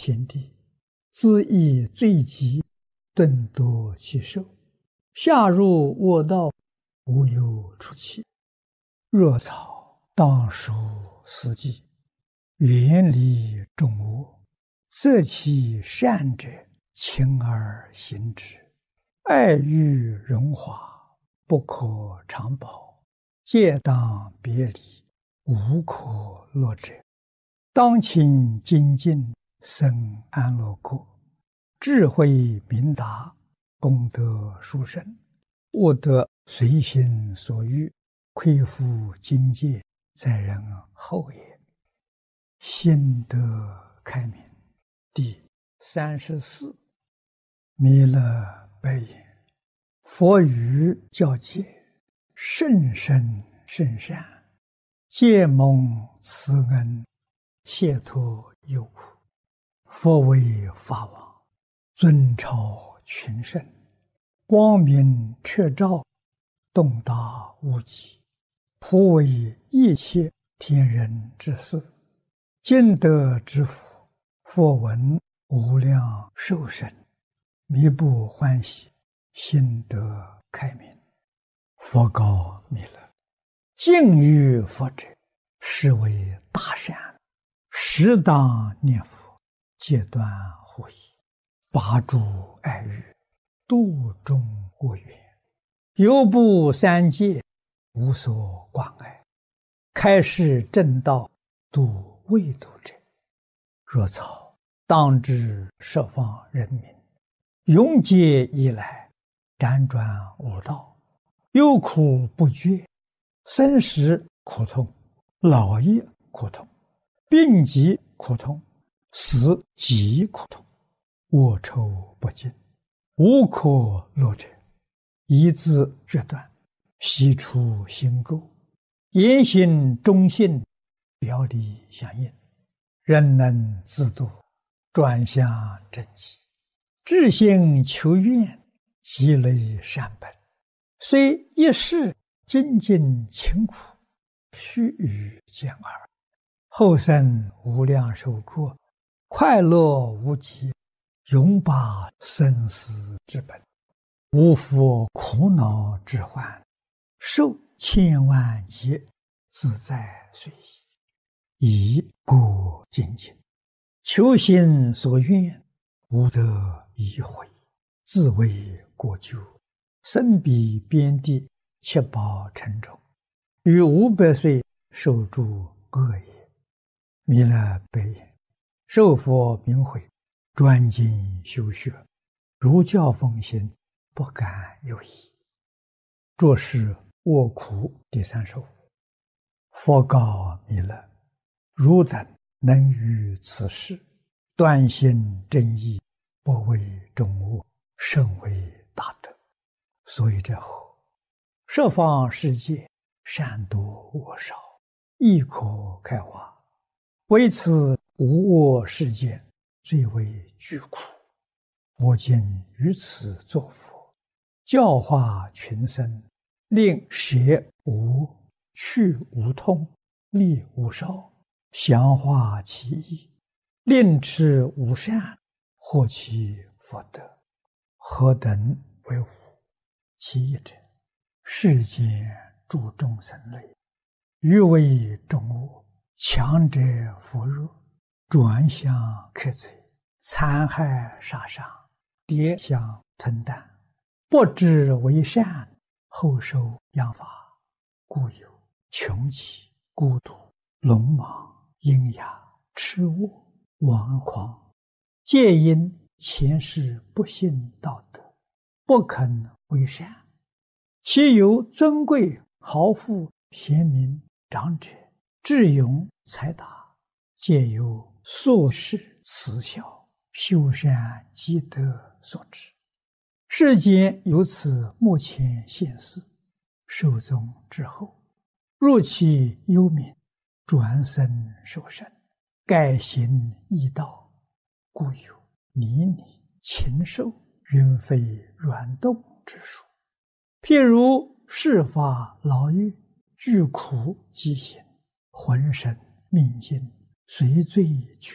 天地，恣意罪极，顿夺其寿。下入卧道，无有出期。若草当属斯稷，远离众恶，择其善者，亲而行之。爱欲荣华，不可长保，戒当别离，无可乐者。当勤精进，生安乐国，智慧明达，功德殊胜，悟得随心所欲，恢复境界，在人后也。心得开明。第34。弥勒白言：佛语教戒，甚深甚善，戒蒙慈恩，解脱忧苦。佛为法王，尊超群圣，光明彻照，洞达无极，普为一切天人之事。今得之福，佛闻无量寿生，弥不欢喜，心得开明。佛告弥勒：敬于佛者，是为大善，适当念佛，戒断护疑，拔诸爱欲，度众恶缘，犹不三界，无所关爱，开示正道，度未度者。若草当知十方人民，永劫以来，辗转无道，忧苦不绝，生死苦痛，老业苦痛，病疾苦痛，死极苦痛，恶臭不尽，无可乐者。一字决断，悉出心垢，言行忠信，表里相应，人能自度，转向正极，至心求愿，积累善本，虽一世精进勤苦，须臾见耳，后生无量寿过，快乐无极，永拔生死之本，无复苦恼之患，受千万劫，自在随意，以故精进，求心所愿，无得已悔，自为国救，身彼边地，七宝城中，于500岁受诸恶也。弥勒白言：受佛名诲，专精修学，如教奉行，不敢有疑。作是卧苦第35。佛告弥勒：汝等能于此事，断心正义，不为众恶，甚为大德。所以者何？十方世界，善多恶少，亦可开化，唯此无恶世界，最为巨苦。我今于此作佛，教化群生，令舍无，去无痛，利无少，详化其意，令持无善，获其福德。何等为无？其一者，世间诸众生类，欲为众恶，强者扶弱，转向克贼，残害杀伤，跌相吞啖，不知为善，后受殃罚，故有穷奇、孤独、鲁莽、阴哑、痴误、顽狂，皆因前世不信道德，不肯为善。其有尊贵豪富贤明长者，智勇才达，皆由宿世慈孝，修善积德所致。世间有此目前现世，寿终之后，入其幽冥，转生受生，改行异道，故有泥泞、禽兽、云飞软动之术。譬如世法牢狱，具苦疾行，浑身命尽，随罪去